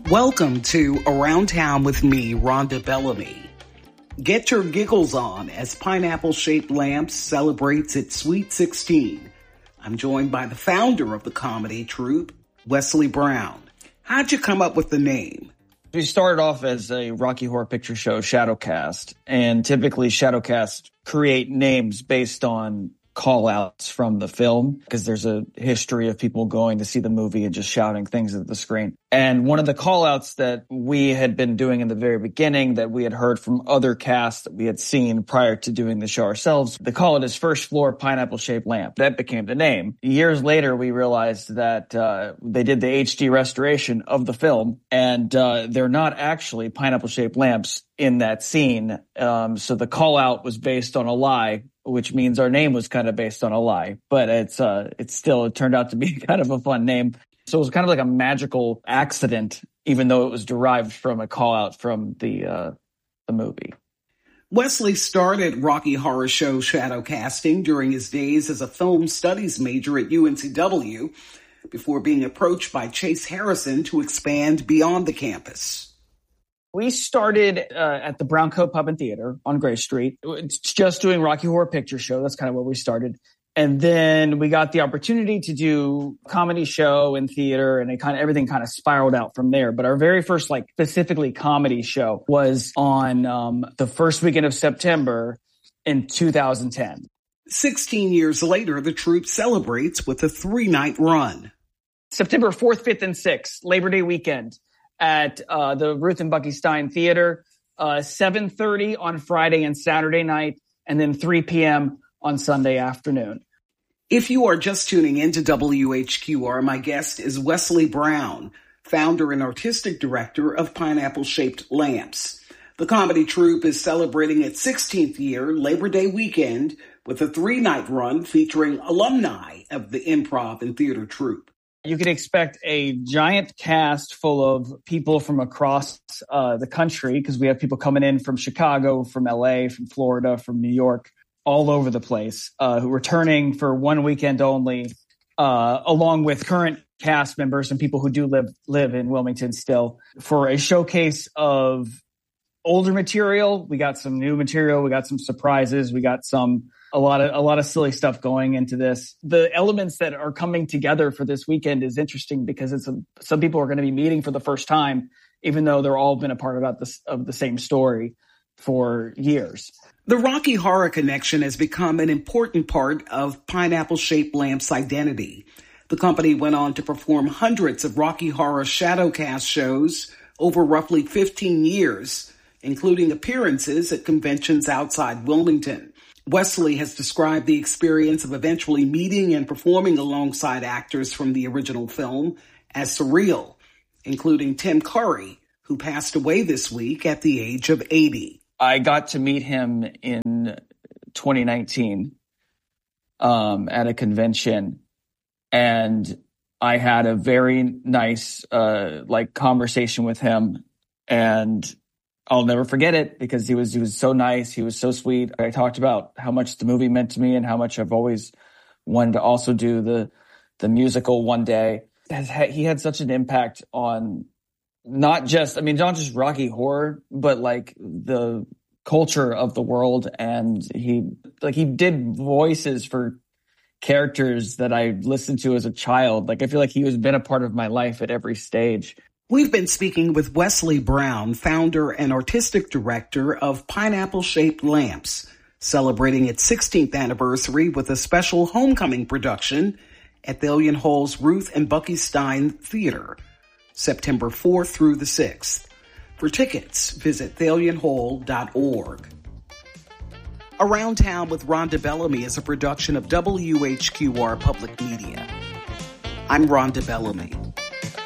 Welcome to Around Town with me, Rhonda Bellamy. Get your giggles on as Pineapple Shaped Lamps celebrates its Sweet 16. I'm joined by the founder of the comedy troupe, Wesley Brown. How'd you come up with the name? We started off as a Rocky Horror Picture Show Shadowcast, and typically Shadowcast create names based on call-outs from the film, because there's a history of people going to see the movie and just shouting things at the screen. And one of the call-outs that we had been doing in the very beginning that we had heard from other casts that we had seen prior to doing the show ourselves, they call it as First Floor Pineapple Shaped Lamp. That became the name. Years later, we realized that they did the HD restoration of the film, and they're not actually pineapple shaped lamps in that scene. So the call-out was based on a lie, which means our name was kind of based on a lie, but it turned out to be kind of a fun name. So it was kind of like a magical accident, even though it was derived from a call out from the movie. Wesley started Rocky Horror Show shadowcasting during his days as a film studies major at UNCW before being approached by Chase Harrison to expand beyond the campus. We started at the Brown Coat Pub and Theater on Gray Street. It's just doing Rocky Horror Picture Show. That's kind of where we started. And then we got the opportunity to do comedy show and theater, and everything kind of spiraled out from there. But our very first, specifically comedy show was on the first weekend of September in 2010. 16 years later, the troupe celebrates with a 3-night run. September 4th, 5th, and 6th, Labor Day weekend, at the Ruth and Bucky Stein Theater, 7:30 on Friday and Saturday night, and then 3 p.m. on Sunday afternoon. If you are just tuning into WHQR, my guest is Wesley Brown, founder and artistic director of Pineapple Shaped Lamps. The comedy troupe is celebrating its 16th year, Labor Day weekend, with a 3-night run featuring alumni of the improv and theater troupe. You can expect a giant cast full of people from across the country, because we have people coming in from Chicago, from LA, from Florida, from New York, all over the place, who are returning for one weekend only, along with current cast members and people who do live in Wilmington still, for a showcase of older material. We got some new material. We got some surprises. We got a lot of silly stuff going into this. The elements that are coming together for this weekend is interesting because some people are going to be meeting for the first time, even though they're all been a part of the same story for years. The Rocky Horror connection has become an important part of Pineapple Shaped Lamps' identity. The company went on to perform hundreds of Rocky Horror shadowcast shows over roughly 15 years, including appearances at conventions outside Wilmington. Wesley has described the experience of eventually meeting and performing alongside actors from the original film as surreal, including Tim Curry, who passed away this week at the age of 80. I got to meet him in 2019 at a convention, and I had a very nice conversation with him, and I'll never forget it because he was so nice. He was so sweet. I talked about how much the movie meant to me and how much I've always wanted to also do the musical one day. He had such an impact on not just Rocky Horror, but the culture of the world. And he did voices for characters that I listened to as a child. I feel like he has been a part of my life at every stage. We've been speaking with Wesley Brown, founder and artistic director of Pineapple Shaped Lamps, celebrating its 16th anniversary with a special homecoming production at Thallian Hall's Ruth and Bucky Stein Theater, September 4th through the 6th. For tickets, visit thallianhall.org. Around Town with Rhonda Bellamy is a production of WHQR Public Media. I'm Rhonda Bellamy.